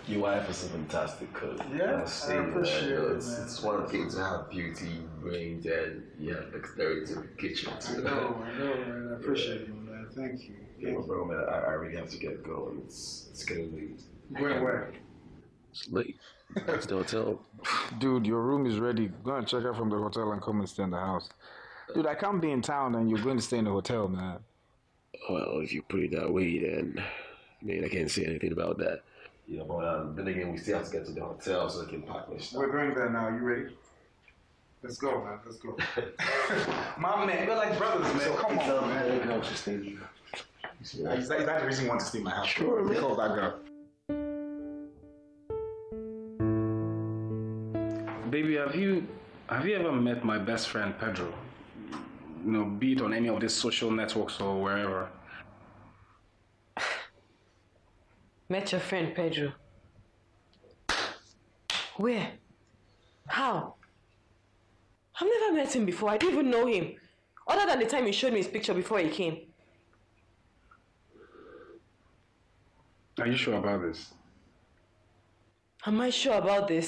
Your wife is a fantastic cook. Yeah, I appreciate it, man. It's one thing to have beauty, brains, and dexterity in the kitchen too. I know, man. I appreciate you, man. Thank you. Yeah, bro, man, I really have to get going. It's getting late. Going where? It's late. It's the hotel. Dude, your room is ready. Go and check out from the hotel and come and stay in the house. Dude, I can't be in town and you're going to stay in the hotel, man. Well, if you put it that way, then I can't say anything about that. But then again, we still have to get to the hotel so we can pack my stuff. We're going there now. You ready? Let's go, man. Let's go. My man, we're like brothers, man. Come on, man. I'll just stay here. Is that the reason you want to stay in my house? Sure, man. Call that girl. Baby, have you ever met my best friend Pedro? Be it on any of these social networks or wherever. Met your friend Pedro? Where? How? I've never met him before. I don't even know him. Other than the time he showed me his picture before he came. Are you sure about this? Am I sure about this?